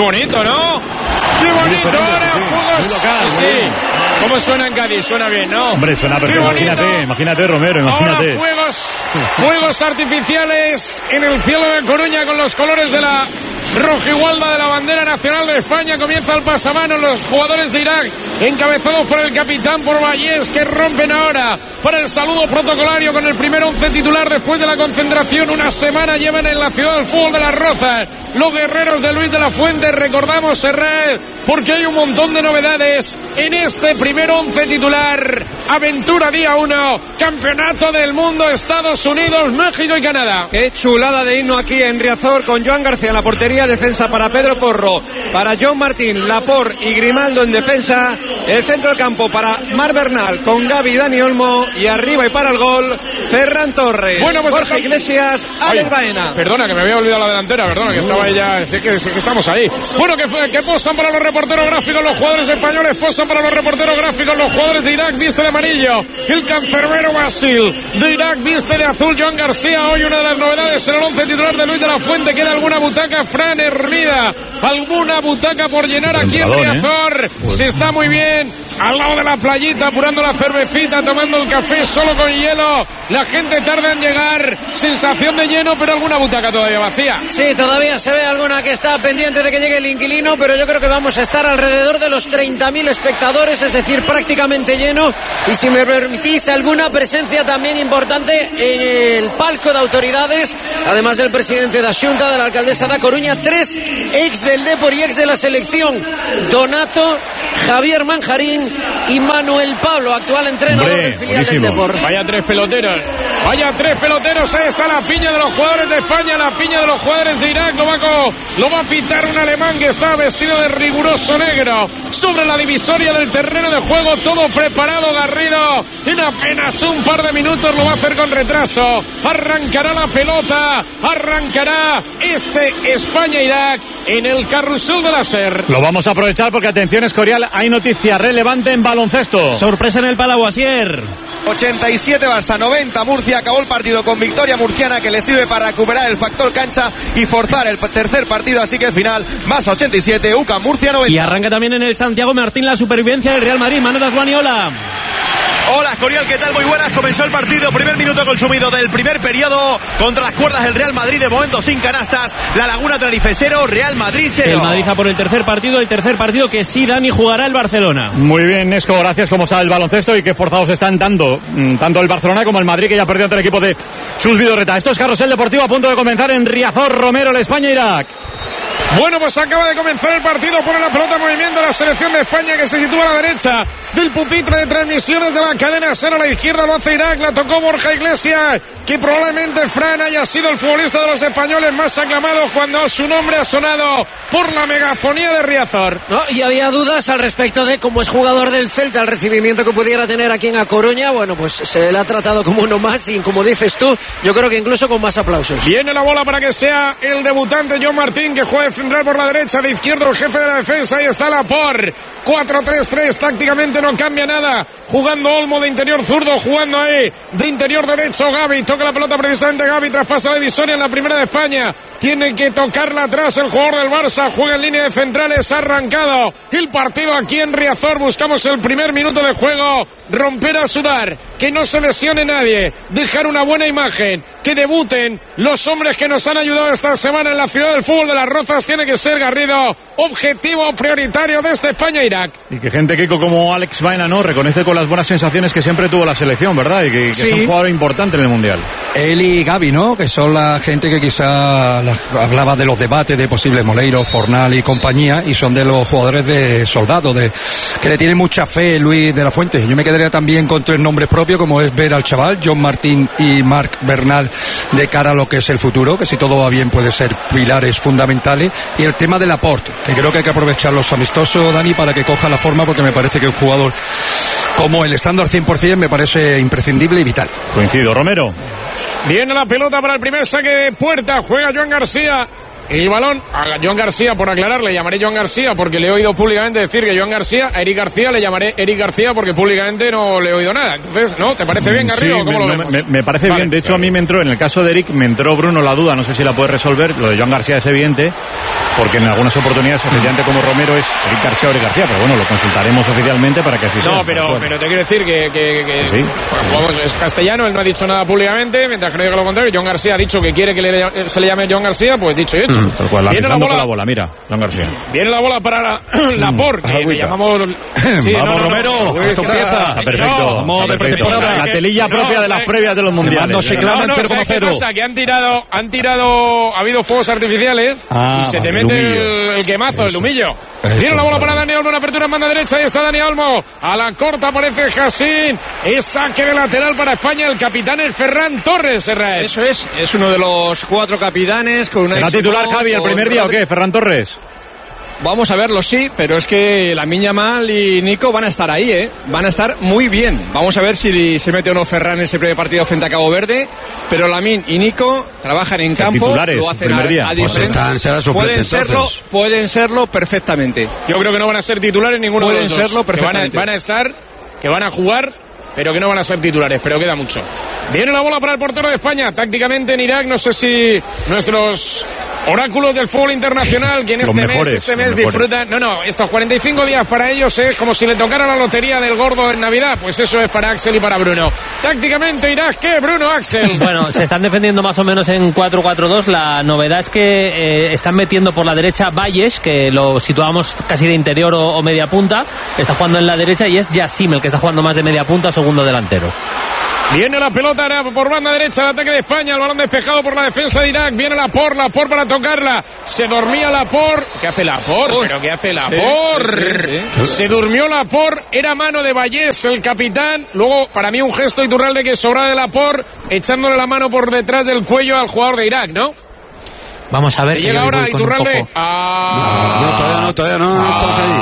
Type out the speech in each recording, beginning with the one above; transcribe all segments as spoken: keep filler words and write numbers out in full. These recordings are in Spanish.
bonito, ¿no? ¡Qué bonito! Ahora fuegos. Local, sí, sí. ¿Cómo suena en Cádiz? Suena bien, ¿no? Hombre, suena perfecto. Imagínate, imagínate, Romero, imagínate. Ahora fuegos, fuegos artificiales en el cielo de Coruña con los colores de la rojigualda de la bandera nacional de España. Comienza el pasamanos. Los jugadores de Irak, encabezados por el capitán, por Vallés, que rompen ahora para el saludo protocolario con el primer once titular después de la concentración. Una semana llevan en la ciudad del fútbol de Las Rozas los guerreros de Luis de la Fuente. Recordamos, Serrat, porque hay un montón de novedades en este primer once titular. Aventura día uno, campeonato del mundo, Estados Unidos, México y Canadá. Qué chulada de himno aquí en Riazor, con Joan García en la portería, defensa para Pedro Porro, para John Martín, Laporte y Grimaldo en defensa, el centro del campo para Marc Bernal con Gavi y Dani Olmo, y arriba y para el gol Ferran Torres, bueno, pues Jorge Iglesias, Alex Baena. Perdona, que me había olvidado la delantera, perdona, que estaba ella, sé que, sé que estamos ahí. Bueno, que, que posan para los reporteros gráficos los jugadores españoles, posan para los reporteros gráficos los jugadores de Irak, viste de amarillo el cancerbero Basil, de Irak viste de azul Joan García. Hoy una de las novedades en el once titular de Luis de la Fuente. Queda alguna butaca, Fran Hermida, alguna butaca por llenar aquí en Riazor. Se está muy bien al lado de la playita, apurando la cervecita, tomando el café solo con hielo. La gente tarda en llegar, sensación de lleno, pero alguna butaca todavía vacía. Sí, todavía se ve alguna que está pendiente de que llegue el inquilino, pero yo creo que vamos a estar alrededor de los treinta mil espectadores, es decir, prácticamente lleno. Y si me permitís, alguna presencia también importante en el palco de autoridades, además del presidente de la Xunta, de la alcaldesa da Coruña, tres ex del Depor y ex de la selección, Donato, Javier Manjarín y Manuel Pablo, actual entrenador Hombre, del filial buenísimo. del Depor. Vaya tres peloteros, vaya tres peloteros, ahí está la piña de los jugadores de España, la piña de los jugadores de Irak. Lo va, a, lo va a pitar un alemán que está vestido de riguroso negro sobre la divisoria del terreno de juego, todo preparado. Garrido en apenas un par de minutos lo va a hacer con retraso. Arrancará la pelota, arrancará este España-Irak en el carrusel de la SER. Lo vamos a aprovechar porque, atención, Escorial, hay noticia relevante en baloncesto. Sorpresa en el Palau Asier. ochenta y siete Barça, noventa Murcia. Acabó el partido con victoria murciana que le sirve para recuperar el factor cancha y forzar el tercer partido. Así que final, Barça ochenta y siete, U C A M Murcia noventa. Y arranca también en el Santiago Martín la supervivencia del Real Madrid. Manu Dasguaniola. Hola, Escorial, ¿qué tal? Muy buenas. Comenzó el partido, primer minuto consumido del primer periodo contra las cuerdas del Real Madrid, de momento sin canastas. La Laguna Tenerife cero, Real Madrid cero. El Madrid a por el tercer partido, el tercer partido que sí, Dani, jugará el Barcelona. Muy bien, Nesco, gracias. Cómo está el baloncesto y qué forzados están dando tanto el Barcelona como el Madrid, que ya perdió ante el equipo de Chus Vidorreta. Esto es Carrusel Deportivo, a punto de comenzar en Riazor. Romero, el España-Irak. Bueno, pues acaba de comenzar el partido, pone la pelota en movimiento la selección de España, que se sitúa a la derecha del pupitre de transmisiones de la cadena SER. A la izquierda lo hace Irak, la tocó Borja Iglesias, que probablemente Fran haya sido el futbolista de los españoles más aclamado cuando su nombre ha sonado por la megafonía de Riazor. No, y había dudas al respecto de cómo es jugador del Celta, el recibimiento que pudiera tener aquí en A Coruña. Bueno, pues se le ha tratado como uno más y, como dices tú, yo creo que incluso con más aplausos. Viene la bola para que sea el debutante John Martín, que juega de central por la derecha, de izquierdo el jefe de la defensa. Ahí está Laporte, cuatro tres tres, tácticamente no cambia nada, jugando Olmo de interior zurdo, jugando ahí de interior derecho Gavi, toca la pelota precisamente Gavi, traspasa la divisoria en la primera de España, tiene que tocarla atrás el jugador del Barça, juega en línea de centrales, ha arrancado el partido aquí en Riazor. Buscamos el primer minuto de juego, romper a sudar, que no se lesione nadie, dejar una buena imagen, que debuten los hombres que nos han ayudado esta semana en la ciudad del fútbol de Las Rozas. Tiene que ser, Garrido, objetivo prioritario de este España-Irak. Y que gente, Kiko, como Alex Baena, ¿no?, reconoce con las buenas sensaciones que siempre tuvo la selección, ¿verdad? Y que, que sí, es un jugador importante en el Mundial. Él y Gavi, ¿no?, que son la gente que quizá hablaba de los debates de posibles Moleiro, Fornal y compañía, y son de los jugadores de soldado, de que le tiene mucha fe Luis de la Fuente. Yo me quedaría también con tres nombres propios, como es ver al chaval, John Martín y Marc Bernal, de cara a lo que es el futuro, que si todo va bien puede ser pilares fundamentales. Y el tema del Laporte, que creo que hay que aprovechar los amistosos, Dani, para que coja la forma, porque me parece que un jugador como él, estando al cien por ciento, me parece imprescindible y vital. Coincido. Romero. Viene la pelota para el primer saque de puerta, juega Joan García el balón a Joan García, por aclarar, le llamaré Joan García porque le he oído públicamente decir que Joan García, a Eric García le llamaré Eric García porque públicamente no le he oído nada. Entonces, ¿no? ¿Te parece bien, Garrido? Sí, ¿Cómo me, lo no, vemos? me, me parece vale, bien. De hecho, claro. a mí me entró, en el caso de Eric, me entró Bruno la duda, no sé si la puede resolver. Lo de Joan García es evidente, porque en algunas oportunidades, efectivamente, como Romero es Eric García o Eric García, pero bueno, lo consultaremos oficialmente para que así sea. No, pero, pero te quiero decir que, que, que ¿Sí? pues, vamos, es castellano, él no ha dicho nada públicamente, mientras que no diga lo contrario. Joan García ha dicho que quiere que le, se le llame Joan García, pues dicho y hecho. Mm, tal cual, Viene la bola, la bola, mira, Joan García. Viene la bola para la, la por, que le llamamos... Sí, vamos, no, no, Romero, no, esto no, empieza. Está perfecto, no, vamos, está perfecto. perfecto. La, la telilla No, propia de las ¿sabes? previas de los mundiales. No se clama No, no, en cero coma ¿sabes qué cero. pasa? Que han tirado, han tirado, ha habido fuegos artificiales Ah, y se te vale, mete el humillo. el, el quemazo, el Eso. humillo. Eso, Viene la bola vale. para Dani Olmo, una apertura en banda derecha, ahí está Dani Olmo. A la corta aparece Jacín, es saque de lateral para España, el capitán es Ferran Torres, Serraez. Eso es, es uno de los cuatro capitanes con una... ¿Será titular Javi el primer día o qué? ¿Ferran Torres? Vamos a verlo, sí, pero es que Lamine Yamal y Nico van a estar ahí, ¿eh? Van a estar muy bien. Vamos a ver si se mete o no Ferran en ese primer partido frente a Cabo Verde, pero Lamine y Nico trabajan en campo, titulares, lo hacen primer a, día. a Pues diferencia- están, será suplente, pueden serlo, entonces. pueden serlo perfectamente. Yo creo que no van a ser titulares ninguno Pueden de los dos. serlo Que van a, perfectamente. van a estar, que van a jugar, pero que no van a ser titulares, pero queda mucho. Viene la bola para el portero de España, tácticamente en Irak, no sé si nuestros oráculos del fútbol internacional, que en Los este mejores, mes, este mes los mejores. disfrutan, no, no, estos cuarenta y cinco días para ellos es como si le tocara la lotería del gordo en Navidad, pues eso es para Axel y para Bruno. Tácticamente Irak, ¿qué, Bruno, Axel? Bueno, se están defendiendo más o menos en cuatro cuatro dos. La novedad es que eh, están metiendo por la derecha Valles, que lo situábamos casi de interior o, o media punta. Está jugando en la derecha y es Yassim el que está jugando más de media punta, segundo delantero. Viene la pelota ahora por banda derecha, el ataque de España, el balón despejado por la defensa de Irak, viene la por, la por para tocarla, se dormía la por, ¿qué hace la por? Uy. ¿Pero qué hace la Sí, por? sí, sí, Se durmió la por, era mano de Vallés, el capitán, luego para mí un gesto Iturralde que sobra de la por, echándole la mano por detrás del cuello al jugador de Irak, ¿no? Vamos a ver. ¿Te que llega yo ahora voy con un Iturralde? poco- Ah, No, todavía no, todavía no, no estamos ahí.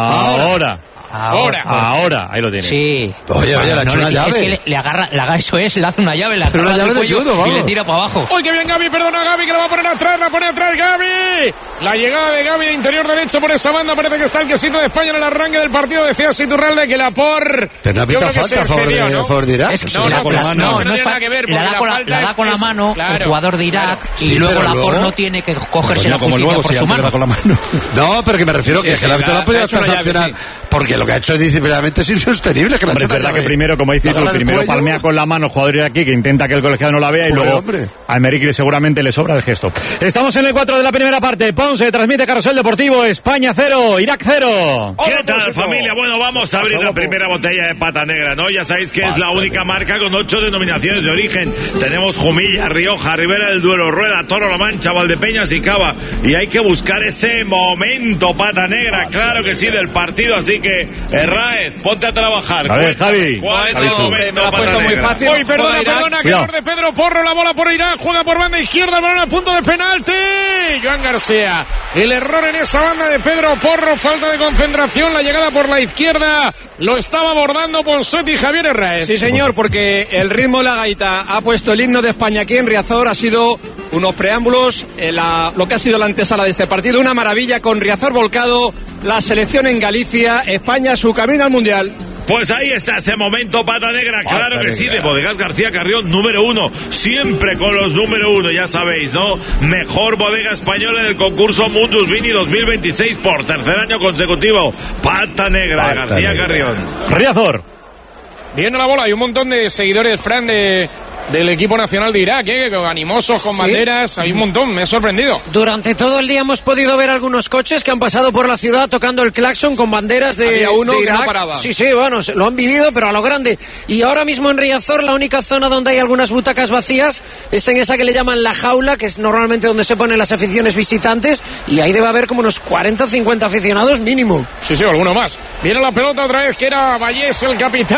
Ahora. Ahora. Ahora, ahí lo tiene. Sí. Oye, oye, le ha hecho le- una llave. Es que le, le agarra, le agarra, eso es, le hace una llave, le Pero agarra una del llave de cuello judo, y vamos. le tira para abajo. ¡Uy, qué bien Gaby! Perdona Gaby que la va a poner atrás, la pone atrás Gaby. La llegada de Gaby de interior derecho por esa banda, parece que está el quesito de España en el arranque del partido. Decía Iturralde que la por... Pero no ha yo visto creo que falta se a favor de, excedió, ¿no? a favor de Irak. Es que No, le da no, con la no, mano. no, No, tiene es nada fa- que ver, le porque da la con la, falta le da es- con la es- mano claro, el jugador de Irak claro. y Sí, luego pero la por luego- no tiene que cogerse Coño, la como el justicia nuevo, por si su antes le da mano. con la mano. No, pero que me refiero que, Sí, que el sí, árbitro la- no ha podido ha hecho hasta una llave, sancionar sí. porque lo que ha hecho disciplinariamente es insostenible. Que le ha Hombre, hecho es una verdad que llave. primero, como dices tú, Agarrar el primero cuello. palmea con la mano el jugador de aquí que intenta que el colegiado no la vea y Pobre luego hombre. a Emerick seguramente le sobra el gesto. Estamos en el cuatro de la primera parte. Ponce transmite Carrusel Deportivo. España cero, Irak cero. ¿Qué tal, familia? Bueno, vamos a abrir la primera botella de pata negra, ¿no? Ya sabéis que es la única marca con ocho denominaciones de origen. Tenemos Jumilla, Rioja, Ribera del Duero, Rueda, Toro La Mancha, Valdepeñas y Cava. Y hay que buscar ese momento, pata negra, claro que sí, del partido. Así que, Herráez, ponte a trabajar. A ver, Cuéntame, Javi. ¿cuál es Javi, el tú. momento, Me lo ha pata puesto muy negra? fácil. Uy, perdona, Juega Irak. perdona, que Cuidado. error de Pedro Porro, la bola por Irak, juega por banda izquierda, el balón a punto de penalti. Joan García, el error en esa banda de Pedro Porro, falta de concentración, la llegada por la izquierda, lo estaba abordando Ponseti y Javier Herrera. Sí, señor, porque el ritmo de la gaita ha puesto el himno de España aquí en Riazor. Ha sido unos preámbulos, eh, la- lo que ha sido la antesala de este partido. Una maravilla con Riazor volcado, la selección en Galicia, España su camino al Mundial. Pues ahí está ese momento, pata negra, claro que sí, de Bodegas García Carrión, número uno, siempre con los número uno, ya sabéis, ¿no? Mejor bodega española del concurso Mundus Vini dos mil veintiséis por tercer año consecutivo, pata negra de Pata García negra. Carrión. Riazor. Viene la bola, hay un montón de seguidores, Fran, de, del equipo nacional de Irak, ¿eh? Animosos, con Sí. banderas, hay un montón, me he sorprendido. Durante todo el día hemos podido ver algunos coches que han pasado por la ciudad tocando el claxon con banderas de, Había uno de que no Irak. paraba. Sí, sí, bueno, se- lo han vivido, pero a lo grande. Y ahora mismo en Riazor, la única zona donde hay algunas butacas vacías es en esa que le llaman la jaula, que es normalmente donde se ponen las aficiones visitantes, y ahí debe haber como unos cuarenta o cincuenta aficionados mínimo. Sí, sí, alguno más. Viene la pelota otra vez, que era Vallés, el capitán.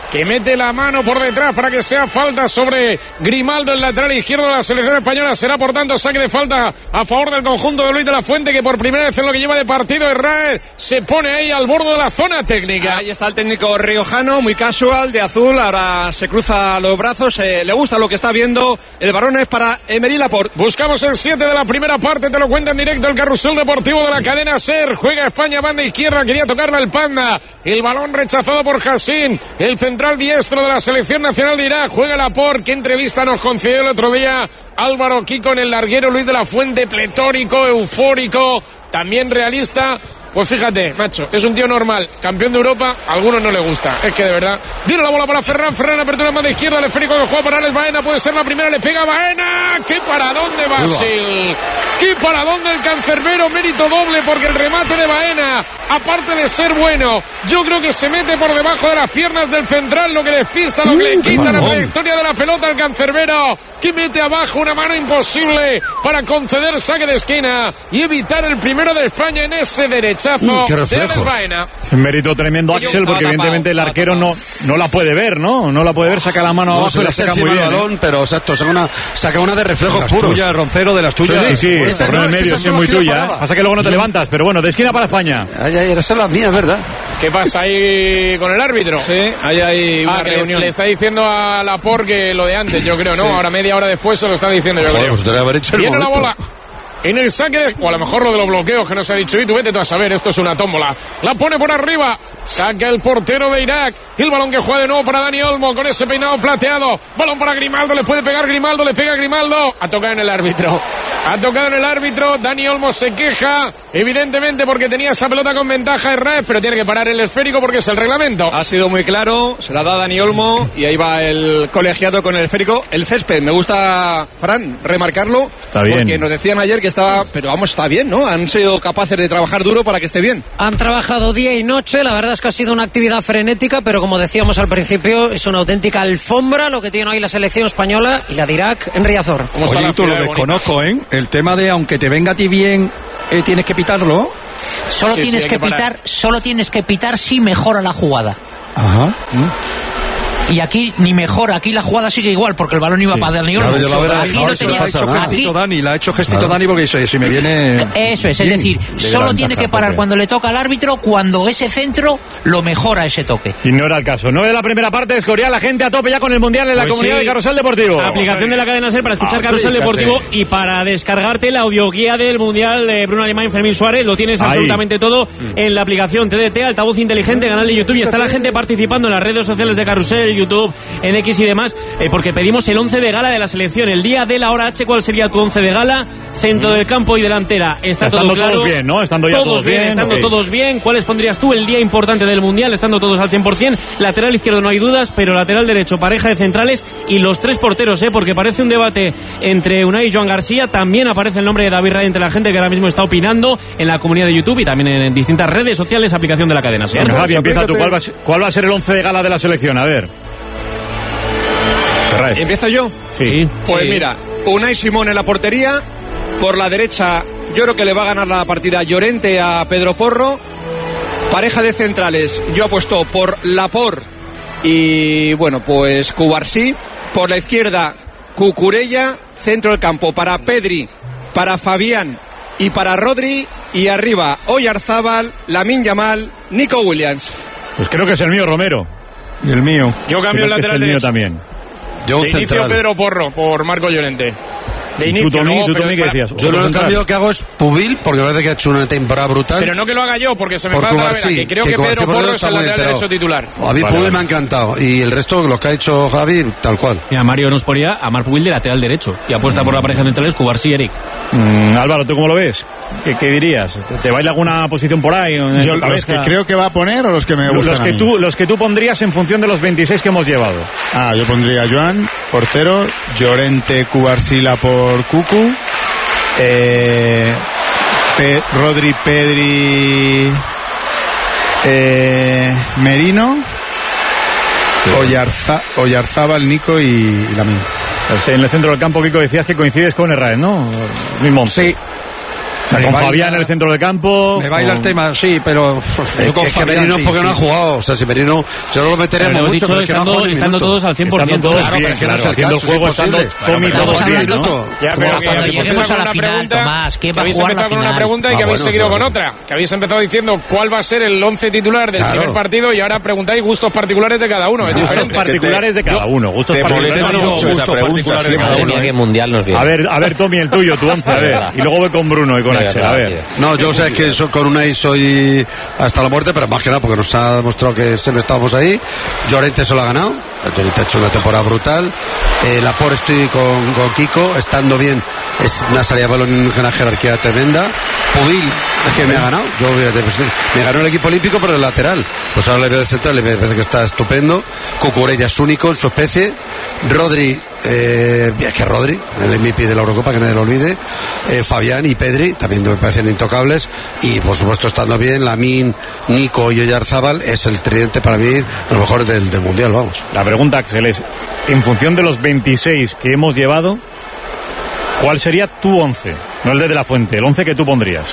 que mete la mano por detrás para que sea falta sobre Grimaldo, el lateral izquierdo de la selección española. Será por tanto saque de falta a favor del conjunto de Luis de la Fuente, que por primera vez en lo que lleva de partido Herrera se pone ahí al borde de la zona técnica. Ahí está el técnico riojano, muy casual, de azul, ahora se cruza los brazos, eh, le gusta lo que está viendo. El balón es para Emery Laporte. Buscamos el siete de la primera parte, te lo cuenta en directo el carrusel deportivo de la cadena SER. Juega España, banda izquierda, quería tocarla el Panda, el balón rechazado por Hassin, el central diestro de la selección nacional de Irak. Juega Laporte, qué entrevista nos concedió el otro día Álvaro Kiko en el larguero. Luis de la Fuente, pletórico, eufórico, también realista. Pues fíjate, macho, es un tío normal, campeón de Europa, a algunos no le gusta, es que de verdad. Viene la bola para Ferran, Ferran apertura más de izquierda, el esférico que juega para Alex Baena, puede ser la primera, le pega Baena. ¡Qué paradón de Basil! ¡Qué paradón del cancerbero! Mérito doble porque el remate de Baena, aparte de ser bueno, yo creo que se mete por debajo de las piernas del central, lo que despista, lo que le quita la trayectoria de la pelota al cancerbero, que mete abajo una mano imposible para conceder saque de esquina y evitar el primero de España en ese derechazo. Mm, qué reflejo. Es un mérito tremendo, Axel, porque evidentemente el arquero no, no la puede ver, ¿no? No la puede ver, saca la mano No, abajo se y le la echa saca muy encima bien. el balón, ¿eh? pero exacto, saca una, saca una de reflejos Las puros. tuyas, Roncero, de las tuyas. Sí, sí, Esa Torneo no, en medio, esas sí, son es muy las que yo tuya. paraba. Pasa que luego no te levantas, pero bueno, de esquina para España. Ay, ay, esa es la mía, es verdad. ¿Qué pasa ahí con el árbitro? Sí, ahí hay una Ah, que reunión. le está diciendo a Laporte que lo de antes, yo creo, ¿no? Sí. Ahora media hora después se lo está diciendo, yo Joder, creo. pues debería haber hecho el Viene la momento. bola en el saque de... o a lo mejor lo de los bloqueos que nos ha dicho, y tú vete tú a saber, esto es una tómbola. La pone por arriba, saca el portero de Irak, y el balón que juega de nuevo para Dani Olmo con ese peinado plateado, balón para Grimaldo, le puede pegar Grimaldo, le pega Grimaldo, ha tocado en el árbitro, ha tocado en el árbitro, Dani Olmo se queja, evidentemente porque tenía esa pelota con ventaja Herrera, pero tiene que parar el esférico porque es el reglamento. Ha sido muy claro, se la da Dani Olmo y ahí va el colegiado con el esférico. El césped, me gusta, Fran, remarcarlo. Está bien. Porque nos decían ayer que estaba, pero vamos, está bien, ¿no? Han sido capaces de trabajar duro para que esté bien. Han trabajado día y noche, la verdad es que ha sido una actividad frenética, pero como decíamos al principio, es una auténtica alfombra lo que tiene hoy la selección española y la de Irak en Riazor. ¿Cómo está Oye, la tú lo ciudad de bonita? desconozco, ¿eh? El tema de aunque te venga a ti bien, eh, tienes que pitarlo. Solo Sí, sí, tienes hay que que parar. pitar, solo tienes que pitar si mejora la jugada. Ajá. Y aquí ni mejora, aquí la jugada sigue igual porque el balón iba para Dani Olmo. Claro, yo la verdad, Aquí ahora no sí tenía no pasa nada. aquí, Gestito Dani, la ha hecho gestito Claro. Dani porque dice, si me viene... eso es, es decir, de solo gran tiene ventaja, que parar porque- cuando le toca al árbitro, cuando ese centro lo mejora ese toque. Y no era el caso. nueve de la primera parte, Escorial, la gente a tope ya con el Mundial en la Pues comunidad sí. de Carrusel Deportivo. Aplicación de la cadena SER para escuchar Carrusel Aplícate. Deportivo y para descargarte la audioguía del Mundial de Bruno Alemán y Fermín Suárez. Lo tienes Ahí. absolutamente todo en la aplicación T D T, altavoz inteligente, canal de YouTube. Y está la gente participando en las redes sociales de Carrusel, YouTube, en X y demás, eh, porque pedimos el once de gala de la selección. El día de la hora H, ¿cuál sería tu once de gala? Centro del campo y delantera. Está Estando todo claro. todos bien, ¿no? Estando ya todos todos bien, bien, estando ok. todos bien. ¿Cuáles pondrías tú el día importante del Mundial? Estando todos al cien por ciento. Lateral izquierdo no hay dudas, pero lateral derecho, pareja de centrales y los tres porteros, ¿eh? Porque parece un debate entre Unai y Joan García. También aparece el nombre de David Raya entre la gente que ahora mismo está opinando en la comunidad de YouTube y también en distintas redes sociales, aplicación de la cadena SER. Venga, Javi, empieza tú. ¿Cuál va, a ser, ¿Cuál va a ser el once de gala de la selección? A ver. Ferraez. ¿Empiezo yo? Sí. Pues Sí. mira, Unai Simón en la portería, por la derecha yo creo que le va a ganar la partida Llorente a Pedro Porro, pareja de centrales, yo apuesto por Laporte y bueno, pues Cubarsí, por la izquierda Cucurella, centro del campo para Pedri, para Fabián y para Rodri, y arriba Oyarzábal, Lamine Yamal, Nico Williams. Pues creo que es el mío, Romero. Y el mío. Yo cambio Creo el que es lateral el mío derecho. también. Yo un De inicio central. Pedro Porro por Marco Llorente. De ¿Y inicio, tú, Tommy, luego, tú, pero Tommy, qué para- decías? Yo ¿Otro lo central? cambio que hago es Pubil, porque parece que ha hecho una temporada brutal. Pero no que lo haga yo, porque se me por falta la Cubarsí, verdad, que creo que que, Cubarsí Pedro por Porro dentro es el está muy lateral enterado. derecho titular. A mí Vale, Pubil vale. me ha encantado. Y el resto, los que ha hecho Javi, tal cual. Mira, Mario nos ponía a Marc Pubil de lateral derecho y apuesta por la pareja de centrales Cubarsí y Eric. Mm, Álvaro, ¿tú cómo lo ves? ¿Qué, qué dirías? ¿Te, te baila alguna posición por ahí? en Yo, tu los cabeza? que creo que va a poner o los que me gustan los que a mí? tú los que tú pondrías en función de los veintiséis que hemos llevado. Ah, yo pondría a Joan, portero, Llorente, Cubarsila por Cucu, eh, Pe- Rodri, Pedri, eh, Merino, Oyarza, Oyarzábal, Nico y, y Lamine. Es que en el centro del campo, Kiko, decías que coincides con Herrera, ¿no? Mismo. Sí. O sea, con baila, Fabián en el centro del campo. Me baila con... el tema, sí, pero. Es, con es que Merino sí, porque sí, no ha jugado. O sea, si Merino. Si no lo meteremos mucho. Dicho, pero estando, es que no estando todos al cien por ciento. Estando todos bien, claro, haciendo el juego, estando Tommy todos bien, ¿no? Cuando lleguemos a la final, Tomás, ¿qué va a jugar la final? Habéis empezado con una pregunta y que habéis seguido con otra. Que habéis empezado diciendo cuál va a ser el once titular del primer partido y ahora preguntáis gustos particulares de cada uno. Gustos particulares de cada uno. Gustos particulares de cada uno. Que mundial nos viene. A ver, a ver, Tommy, el tuyo, tu once, a ver. Y luego voy con Bruno y con Axel, a ver. No, yo sé que con Unai soy hasta la muerte, pero más que nada porque nos ha demostrado que siempre estábamos ahí. Llorente se lo ha ganado. Llorente ha hecho una temporada brutal. Eh, Laporte estoy con, con Kiko, estando bien. Es una salida de balón en una jerarquía tremenda. Pubil es que me ha ganado. Yo pues, me ganó el equipo olímpico, pero el lateral. Pues ahora le veo de central, le parece que está estupendo. Cucurella es único en su especie. Rodri, eh, es que Rodri, el M V P de la Eurocopa, que nadie lo olvide. Eh, Fabián y Pedri, también me parecen intocables. Y por supuesto, estando bien, Lamine, Nico y Oyarzábal es el tridente para mí, a lo mejor del, del mundial, vamos. La pregunta, Axel, es: en función de los veintiséis que hemos llevado, ¿cuál sería tu once? No el de, de la Fuente, el once que tú pondrías.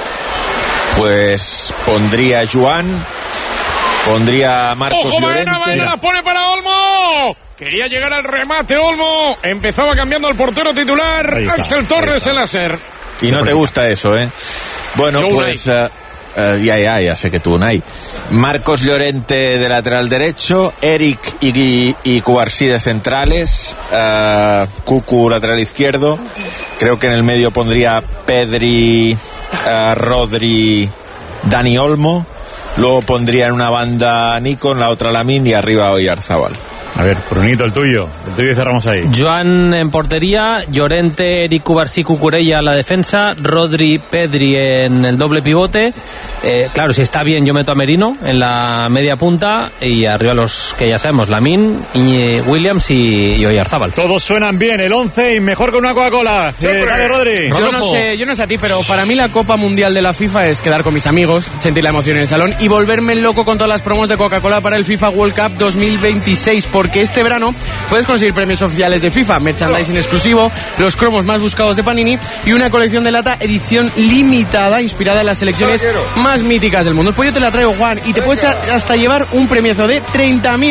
Pues pondría a Joan, pondría a Marcos ¡Ojo, Llorente. Baena, Baena la pone para Olmo! Quería llegar al remate Olmo, empezaba cambiando al portero titular, está, Axel Torres en la SER. Y no te gusta eso, ¿eh? Bueno, Yo pues... Uh, uh, ya, ya, ya sé que tú, Unai. Marcos Llorente de lateral derecho, Eric y, y Cubarsí de centrales, uh, Cucu lateral izquierdo. Creo que en el medio pondría Pedri, uh, Rodri, Dani Olmo. Luego pondría en una banda Nico, en la otra Lamine y arriba Oyarzábal. A ver, Brunito, el tuyo. El tuyo y cerramos ahí. Joan en portería, Llorente, Eric Cubarsí, Cucurella en la defensa, Rodri, Pedri en el doble pivote. Eh, claro, si está bien yo meto a Merino en la media punta y arriba los que ya sabemos, Lamine, y Williams y, y Oyarzábal. Todos suenan bien, el once y mejor con una Coca-Cola. Eh, dale, Rodri. Yo no sé, yo no sé a ti, pero para mí la Copa Mundial de la FIFA es quedar con mis amigos, sentir la emoción en el salón y volverme loco con todas las promos de Coca-Cola para el FIFA World Cup dos mil veintiséis, porque este verano puedes conseguir premios oficiales de FIFA, merchandising exclusivo, los cromos más buscados de Panini y una colección de lata edición limitada inspirada en las selecciones más míticas del mundo. Pues yo te la traigo, Juan, y te puedes hasta llevar un premiazo de treinta mil